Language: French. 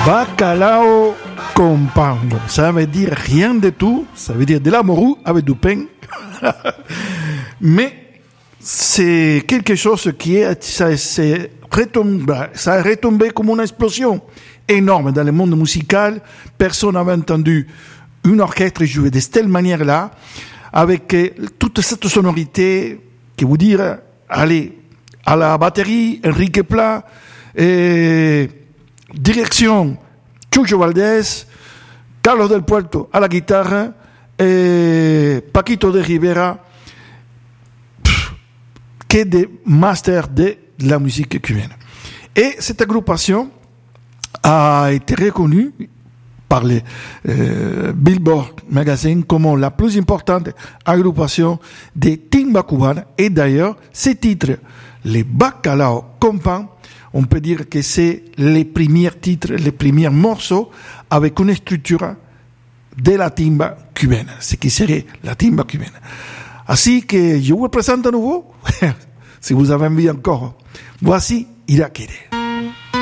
Bacalao con pan. Bon, ça veut dire rien de tout. Ça veut dire de la morue avec du pain. Mais c'est quelque chose qui est, ça a retombé comme une explosion énorme dans le monde musical. Personne n'avait entendu une orchestre jouer de cette manière-là, avec toute cette sonorité, qui vous dire, allez, à la batterie, Enrique Pla, et direction, Chucho Valdés, Carlos del Puerto à la guitare, et Paquito de Rivera, qui est des masters de la musique cubaine. Et cette agrupation a été reconnue par les Billboard Magazine comme la plus importante agrupation de timba cubana. Et d'ailleurs, ces titres, les Bacalao con pan, on peut dire que c'est les premiers titres, les premiers morceaux avec une structure de la timba cubaine, ce qui serait la timba cubaine. Ainsi que je vous présente à nouveau, si vous avez envie encore, voici Iraquere.